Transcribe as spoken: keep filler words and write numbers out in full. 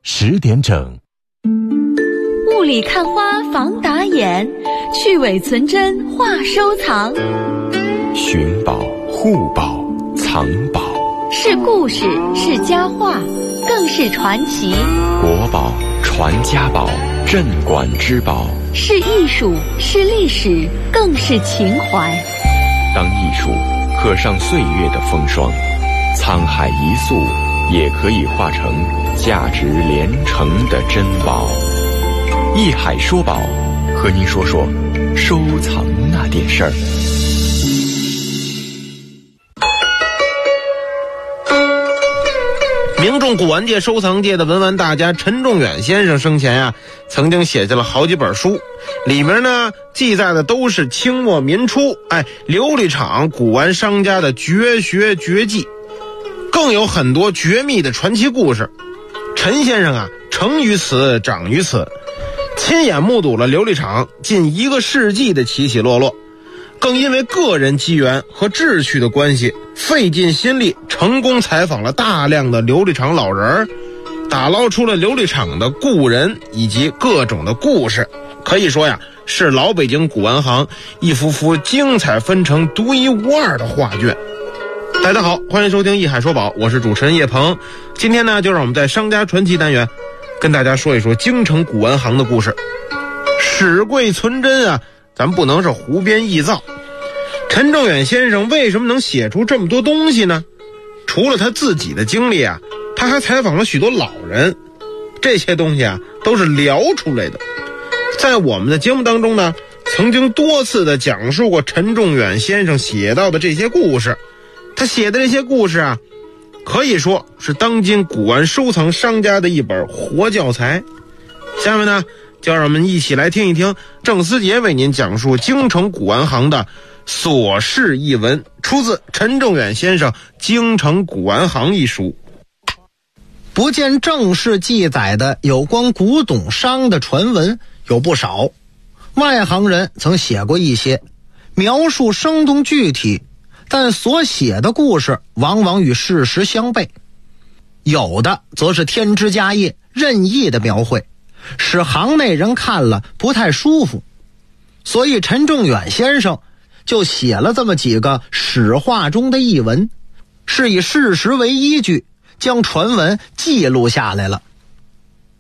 十点整。 雾里看花防打眼，去伪存真话收藏。 寻宝、护宝、藏宝， 是故事，是佳话，更是传奇。 国宝、传家宝、镇馆之宝， 是艺术，是历史，更是情怀。 当艺术刻上岁月的风霜，沧海一粟也可以化成价值连城的珍宝。艺海说宝，和您说说收藏那点事儿。 名重古玩界、收藏界的文玩大家陈仲远先生生前呀、啊，曾经写下了好几本书，里面呢记载的都是清末民初哎琉璃厂古玩商家的绝学绝技，更有很多绝密的传奇故事。陈先生啊，成于此，长于此，亲眼目睹了琉璃厂近一个世纪的起起落落，更因为个人机缘和志趣的关系，费尽心力成功采访了大量的琉璃厂老人，打捞出了琉璃厂的故人以及各种的故事。可以说呀，是老北京古玩行一幅幅精彩纷呈、独一无二的画卷。大家好，欢迎收听艺海说宝，我是主持人叶鹏。今天呢，就让我们在商家传奇单元跟大家说一说京城古玩行的故事。史贵存真啊，咱不能是胡编臆造。陈仲远先生为什么能写出这么多东西呢？除了他自己的经历啊，他还采访了许多老人，这些东西啊都是聊出来的。在我们的节目当中呢，曾经多次的讲述过陈仲远先生写到的这些故事。他写的这些故事啊，可以说是当今古玩收藏商家的一本活教材。下面呢，就让我们一起来听一听郑思杰为您讲述京城古玩行的琐事一文，出自陈仲远先生《京城古玩行》一书。 不见正式记载的有关古董商的传闻有不少，外行人曾写过一些，描述生动具体，但所写的故事往往与事实相悖。有的则是添枝加叶、任意的描绘，使行内人看了不太舒服。所以陈仲远先生就写了这么几个史话中的译文，是以事实为依据，将传闻记录下来了。